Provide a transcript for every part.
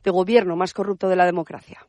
el gobierno más corrupto de la democracia.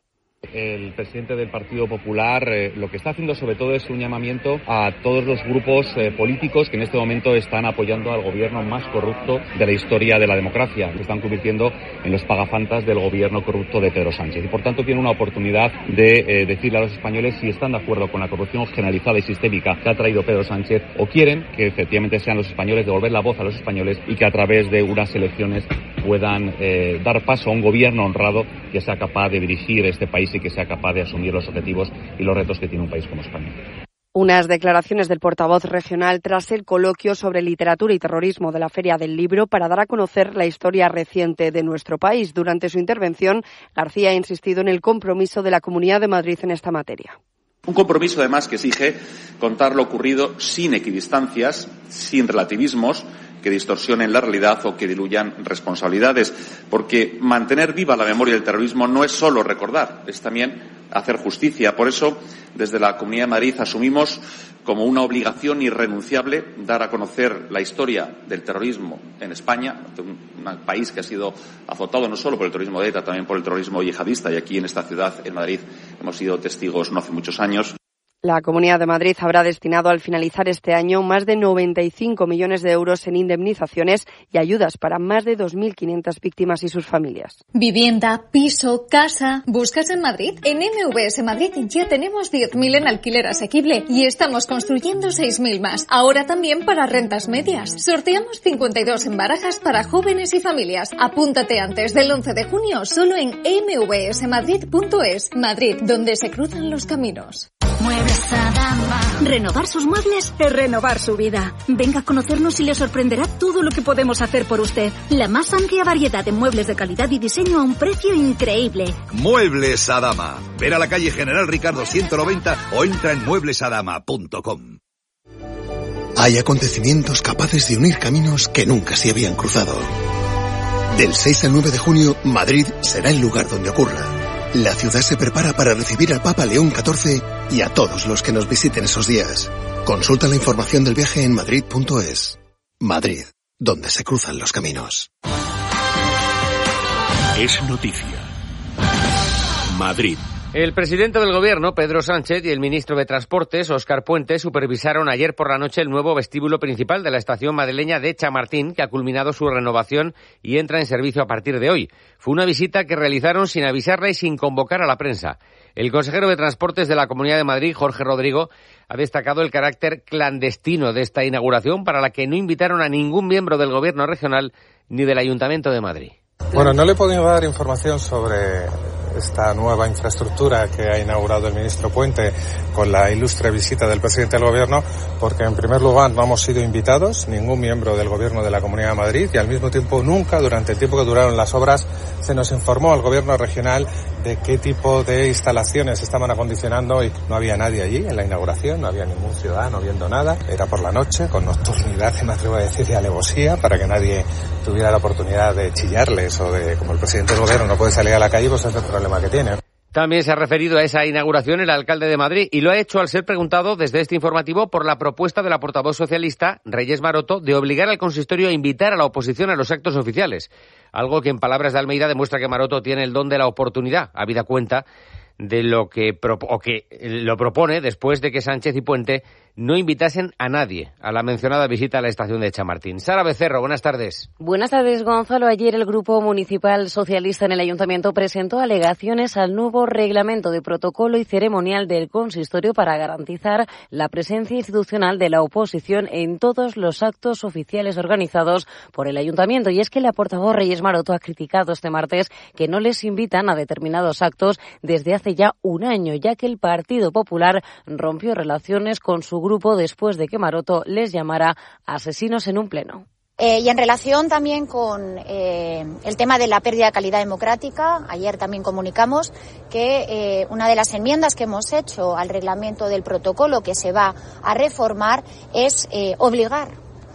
El presidente del Partido Popular lo que está haciendo sobre todo es un llamamiento a todos los grupos políticos que en este momento están apoyando al gobierno más corrupto de la historia de la democracia. Se están convirtiendo en los pagafantas del gobierno corrupto de Pedro Sánchez y por tanto tienen una oportunidad de decirle a los españoles si están de acuerdo con la corrupción generalizada y sistémica que ha traído Pedro Sánchez o quieren que efectivamente sean los españoles, devolver la voz a los españoles y que a través de unas elecciones puedan dar paso a un gobierno honrado que sea capaz de dirigir este país y que sea capaz de asumir los objetivos y los retos que tiene un país como España. Unas declaraciones del portavoz regional tras el coloquio sobre literatura y terrorismo de la Feria del Libro para dar a conocer la historia reciente de nuestro país. Durante su intervención, García ha insistido en el compromiso de la Comunidad de Madrid en esta materia. Un compromiso, además, que exige contar lo ocurrido sin equidistancias, sin relativismos que distorsionen la realidad o que diluyan responsabilidades, porque mantener viva la memoria del terrorismo no es solo recordar, es también hacer justicia. Por eso, desde la Comunidad de Madrid asumimos como una obligación irrenunciable dar a conocer la historia del terrorismo en España, un país que ha sido azotado no solo por el terrorismo de ETA, también por el terrorismo yihadista, y aquí en esta ciudad, en Madrid, hemos sido testigos no hace muchos años. La Comunidad de Madrid habrá destinado al finalizar este año más de 95 millones de euros en indemnizaciones y ayudas para más de 2.500 víctimas y sus familias. Vivienda, piso, casa. ¿Buscas en Madrid? En MVS Madrid ya tenemos 10.000 en alquiler asequible y estamos construyendo 6.000 más. Ahora también para rentas medias. Sorteamos 52 en barajas para jóvenes y familias. Apúntate antes del 11 de junio solo en mvsmadrid.es. Madrid, donde se cruzan los caminos. Muebles Adama. Renovar sus muebles es renovar su vida. Venga a conocernos y le sorprenderá todo lo que podemos hacer por usted. La más amplia variedad de muebles de calidad y diseño a un precio increíble. Muebles Adama. Ven a la calle General Ricardo 190 o entra en mueblesadama.com. Hay acontecimientos capaces de unir caminos que nunca se habían cruzado. Del 6 al 9 de junio, Madrid será el lugar donde ocurra. La ciudad se prepara para recibir al Papa León XIV y a todos los que nos visiten esos días. Consulta la información del viaje en madrid.es. Madrid, donde se cruzan los caminos. Es noticia. Madrid. El presidente del Gobierno, Pedro Sánchez, y el ministro de Transportes, Óscar Puente, supervisaron ayer por la noche el nuevo vestíbulo principal de la estación madrileña de Chamartín, que ha culminado su renovación y entra en servicio a partir de hoy. Fue una visita que realizaron sin avisarla y sin convocar a la prensa. El consejero de Transportes de la Comunidad de Madrid, Jorge Rodrigo, ha destacado el carácter clandestino de esta inauguración, para la que no invitaron a ningún miembro del Gobierno regional ni del Ayuntamiento de Madrid. Bueno, no le he podido dar información sobre esta nueva infraestructura que ha inaugurado el ministro Puente con la ilustre visita del presidente del Gobierno, porque en primer lugar no hemos sido invitados, ningún miembro del Gobierno de la Comunidad de Madrid, y al mismo tiempo nunca, durante el tiempo que duraron las obras, se nos informó al Gobierno regional de qué tipo de instalaciones estaban acondicionando, y no había nadie allí en la inauguración, no había ningún ciudadano viendo nada. Era por la noche, con nocturnidad, me atrevo a decir, y alevosía, para que nadie tuviera la oportunidad de chillarles o de, como el presidente del Gobierno no puede salir a la calle, pues es el problema que tiene. También se ha referido a esa inauguración el alcalde de Madrid, y lo ha hecho al ser preguntado desde este informativo por la propuesta de la portavoz socialista, Reyes Maroto, de obligar al consistorio a invitar a la oposición a los actos oficiales. Algo que, en palabras de Almeida, demuestra que Maroto tiene el don de la oportunidad, habida cuenta de lo que lo propone después de que Sánchez y Puente no invitasen a nadie a la mencionada visita a la estación de Chamartín. Sara Becerro, buenas tardes. Buenas tardes, Gonzalo. Ayer el Grupo Municipal Socialista en el Ayuntamiento presentó alegaciones al nuevo reglamento de protocolo y ceremonial del consistorio para garantizar la presencia institucional de la oposición en todos los actos oficiales organizados por el Ayuntamiento. Y es que la portavoz Reyes Maroto ha criticado este martes que no les invitan a determinados actos desde hace ya un año, ya que el Partido Popular rompió relaciones con su grupo después de que Maroto les llamara asesinos en un pleno. Y en relación también con el tema de la pérdida de calidad democrática, ayer también comunicamos que una de las enmiendas que hemos hecho al reglamento del protocolo que se va a reformar es obligar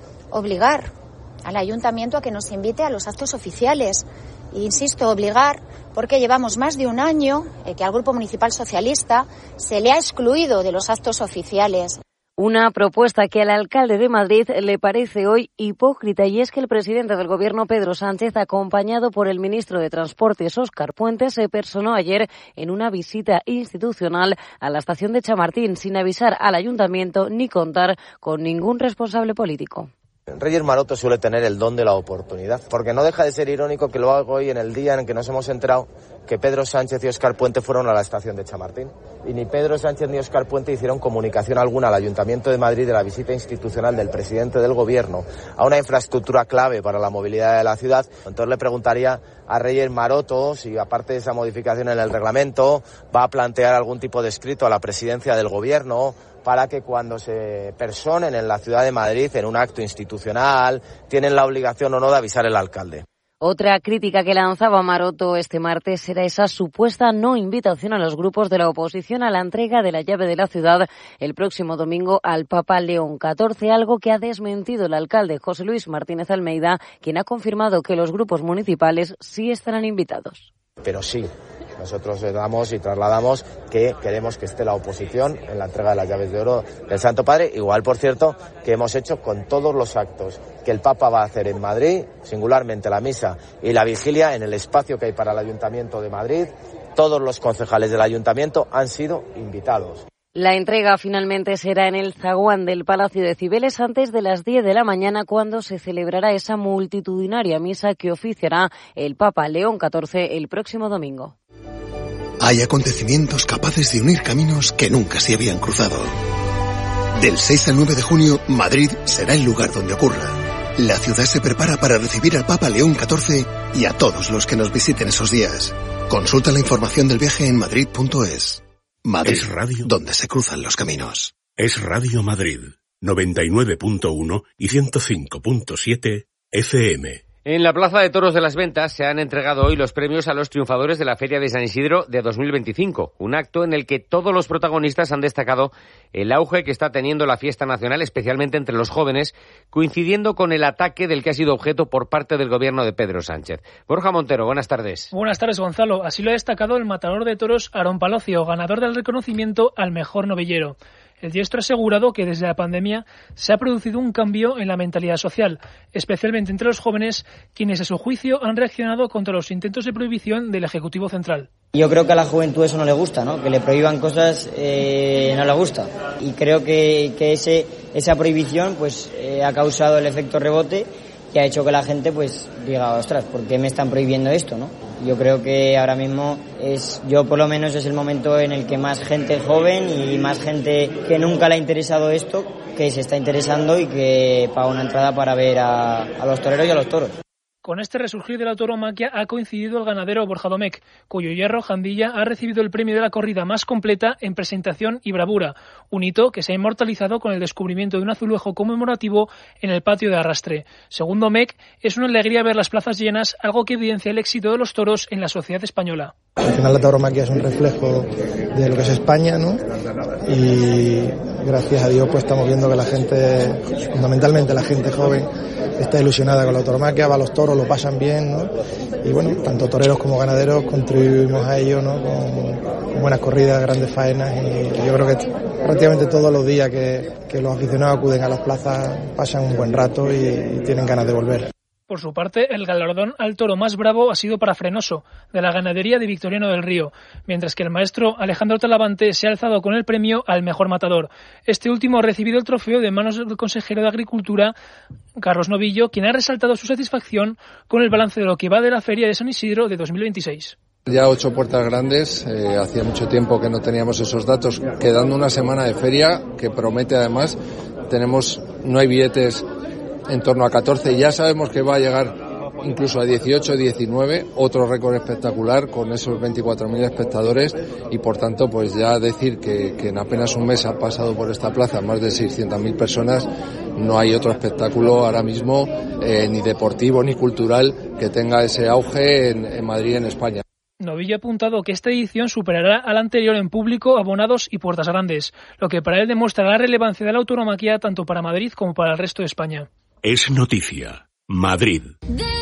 al ayuntamiento a que nos invite a los actos oficiales. Insisto, obligar, porque llevamos más de un año que al Grupo Municipal Socialista se le ha excluido de los actos oficiales. Una propuesta que al alcalde de Madrid le parece hoy hipócrita, y es que el presidente del Gobierno, Pedro Sánchez, acompañado por el ministro de Transportes, Óscar Puente, se personó ayer en una visita institucional a la estación de Chamartín sin avisar al ayuntamiento ni contar con ningún responsable político. Reyes Maroto suele tener el don de la oportunidad, porque no deja de ser irónico que lo haga hoy en el día en que nos hemos enterado que Pedro Sánchez y Óscar Puente fueron a la estación de Chamartín. Y ni Pedro Sánchez ni Óscar Puente hicieron comunicación alguna al Ayuntamiento de Madrid de la visita institucional del presidente del Gobierno a una infraestructura clave para la movilidad de la ciudad. Entonces le preguntaría a Reyes Maroto si, aparte de esa modificación en el reglamento, va a plantear algún tipo de escrito a la presidencia del Gobierno para que cuando se personen en la ciudad de Madrid en un acto institucional tienen la obligación o no de avisar al alcalde. Otra crítica que lanzaba Maroto este martes era esa supuesta no invitación a los grupos de la oposición a la entrega de la llave de la ciudad el próximo domingo al Papa León XIV, algo que ha desmentido el alcalde José Luis Martínez Almeida, quien ha confirmado que los grupos municipales sí estarán invitados. Pero sí, nosotros damos y trasladamos que queremos que esté la oposición en la entrega de las llaves de oro del Santo Padre, igual, por cierto, que hemos hecho con todos los actos que el Papa va a hacer en Madrid, singularmente la misa y la vigilia en el espacio que hay para el Ayuntamiento de Madrid. Todos los concejales del Ayuntamiento han sido invitados. La entrega finalmente será en el zaguán del Palacio de Cibeles antes de las 10 de la mañana, cuando se celebrará esa multitudinaria misa que oficiará el Papa León XIV el próximo domingo. Hay acontecimientos capaces de unir caminos que nunca se habían cruzado. Del 6 al 9 de junio, Madrid será el lugar donde ocurra. La ciudad se prepara para recibir al Papa León XIV y a todos los que nos visiten esos días. Consulta la información del viaje en madrid.es. Madrid, es radio, donde se cruzan los caminos. Es Radio Madrid, 99.1 y 105.7 FM. En la Plaza de Toros de las Ventas se han entregado hoy los premios a los triunfadores de la Feria de San Isidro de 2025, un acto en el que todos los protagonistas han destacado el auge que está teniendo la fiesta nacional, especialmente entre los jóvenes, coincidiendo con el ataque del que ha sido objeto por parte del gobierno de Pedro Sánchez. Borja Montero, buenas tardes. Buenas tardes, Gonzalo. Así lo ha destacado el matador de toros Aarón Palacio, ganador del reconocimiento al mejor novillero. El diestro ha asegurado que desde la pandemia se ha producido un cambio en la mentalidad social, especialmente entre los jóvenes, quienes a su juicio han reaccionado contra los intentos de prohibición del Ejecutivo Central. Yo creo que a la juventud eso no le gusta, ¿no? Que le prohíban cosas no le gusta. Y creo que esa prohibición pues ha causado el efecto rebote que ha hecho que la gente pues diga, ostras, ¿por qué me están prohibiendo esto, no? Yo creo que ahora mismo yo por lo menos es el momento en el que más gente joven y más gente que nunca le ha interesado esto, que se está interesando y que paga una entrada para ver a los toreros y a los toros. Con este resurgir de la tauromaquia ha coincidido el ganadero Borja Domecq, cuyo hierro Jandilla ha recibido el premio de la corrida más completa en presentación y bravura, un hito que se ha inmortalizado con el descubrimiento de un azulejo conmemorativo en el patio de arrastre. Según Domecq, es una alegría ver las plazas llenas, algo que evidencia el éxito de los toros en la sociedad española. Al final la tauromaquia es un reflejo de lo que es España, ¿no? Y gracias a Dios pues estamos viendo que la gente, fundamentalmente la gente joven, está ilusionada con la tauromaquia, va a los toros, lo pasan bien, ¿no? Y bueno, tanto toreros como ganaderos contribuimos a ello, ¿no? Con buenas corridas, grandes faenas, y yo creo que prácticamente todos los días que los aficionados acuden a las plazas pasan un buen rato y tienen ganas de volver. Por su parte, el galardón al toro más bravo ha sido para Frenoso, de la ganadería de Victoriano del Río, mientras que el maestro Alejandro Talavante se ha alzado con el premio al mejor matador. Este último ha recibido el trofeo de manos del consejero de Agricultura, Carlos Novillo, quien ha resaltado su satisfacción con el balance de lo que va de la Feria de San Isidro de 2026. Ya 8 puertas grandes, hacía mucho tiempo que no teníamos esos datos, quedando una semana de feria que promete además, no hay billetes en torno a 14, ya sabemos que va a llegar incluso a 18, 19, otro récord espectacular con esos 24.000 espectadores y por tanto pues ya decir que en apenas un mes ha pasado por esta plaza más de 600.000 personas, no hay otro espectáculo ahora mismo ni deportivo ni cultural que tenga ese auge en Madrid y en España. Novillo ha apuntado que esta edición superará a la anterior en público, abonados y puertas grandes, lo que para él demuestra la relevancia de la tauromaquia tanto para Madrid como para el resto de España. Es noticia. Madrid.